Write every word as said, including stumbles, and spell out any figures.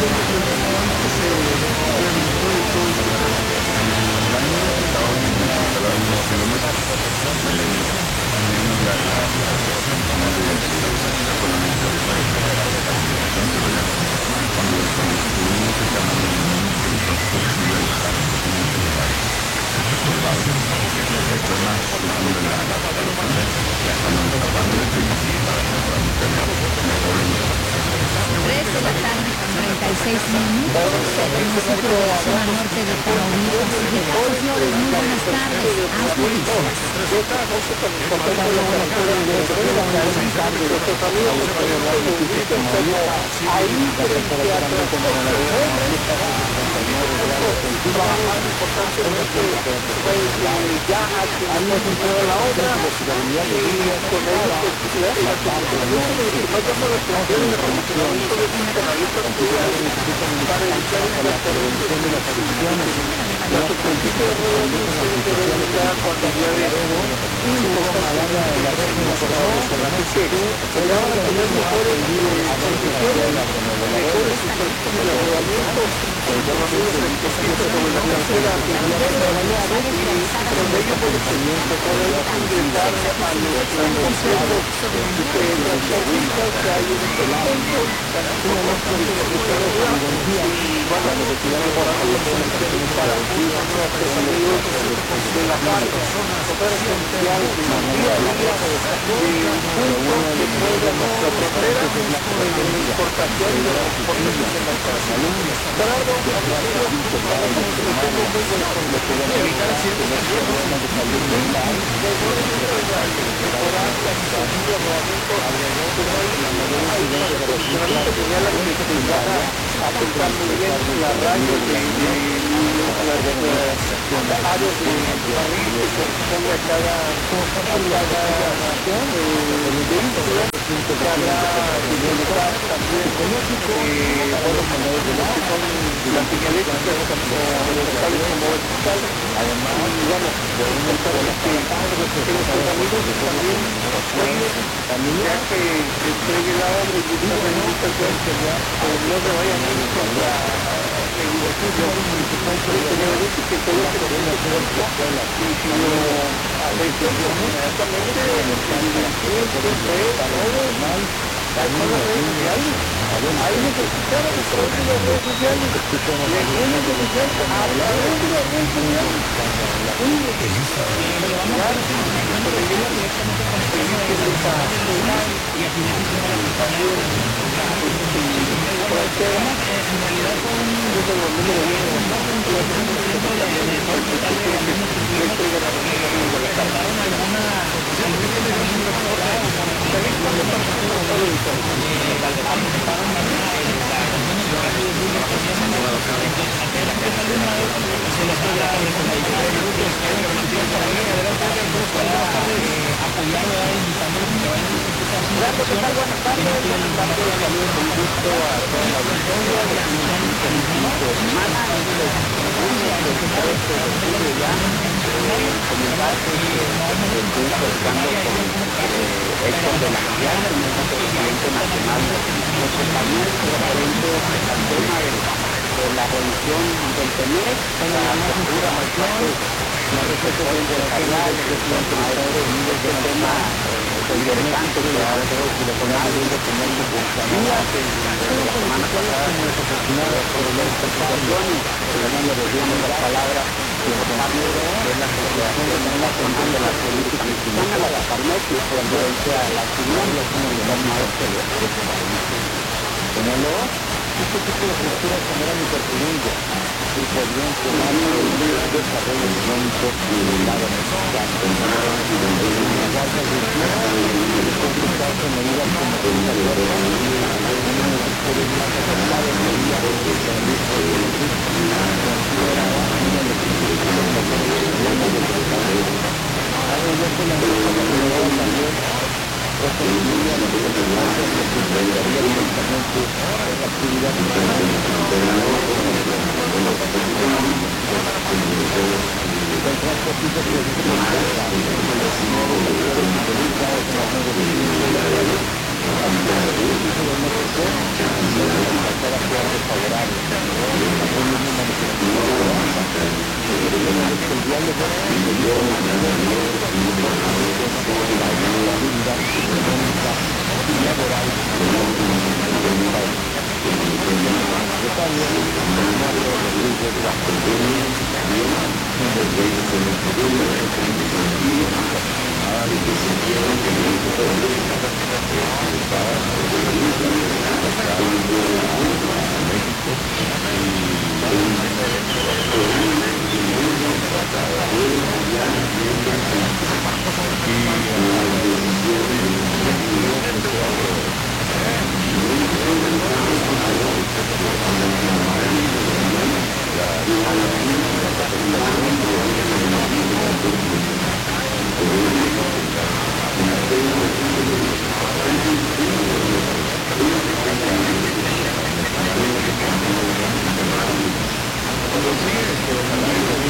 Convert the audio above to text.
tres de la tarde con treinta y seis minutos, el municipio de la zona norte de Tamaulipas. Ricardo Flores, muy buenas tardes. Haz noticias. Ya habíamos entrado la obra y con ello pues la reconocimiento de funcionalistas para evitar la prevención de las adicciones. Nuestro principio de redes ya cuando ya de importancia de la red así que se van a tener mejores condiciones, mejores instrucciones de rodamiento, conocidos en específico sobre la cartera financiera, donde ellos pueden ingresar a los conciertos de transportistas que hay en este momento, una y van a retirar mejorando las condiciones para nuestros amigos de la carga, súper esencial de día a día, de puntos que mueven nuestra frontera, de la importación y de la exportación de mercancías. Gerardo, evitar accidentes apuntar muy bien la radio de las áreas de carril que corresponde a cada nación de vehículos, cada libertad también las señaléticas como locales como vertical. Además, digamos, importante que nuestros amigos también cuiden, ya que entregue la obra y esta rehabilitación, no se vayan a ir contra el edificio municipal señalítico que todo se lo tiene que hacer y si no afecta inmediatamente el edificio es todo mal. Hay las redes sociales, hay necesitaron a través de las redes sociales, les vienen a denunciar a través de las redes sociales. Gracias, ¿qué tal? Buenas tardes. Buenas tardes, saludos con gusto a toda la audiencia de la semana. Ya comentar que estoy cercando con Héctor de la Mañana, el nuevo presidente nacional de nuestro país, referente al tema de la revisión del T M E C, la apertura al plazo, la reflexión empresarial, el tema interesante que ha revolucionado el documento de la semana pasada, por la situación y le volvimos la palabra importante de la asociación de la Comisión de la Política Mexicana, la Caparmex, y por influencia a la opinión de los más Señaló este tipo de posturas generan incertidumbre y podrían formar un desarrollo económico y del lado mexicano. Las altas de tierra pueden complicarse medidas como esta de algunos sectores más afectados sería el servicio de electricidad considerada una de las principales razones del desarrollo. Además, la empresa también preferiría la responsabilidad que se integraría directamente en la actividad del transportista que se contacta con los nuevos sectores involucrados en las negociaciones laborales, hasta el uso de México, y la pasar a actuar de favorable Buenos días,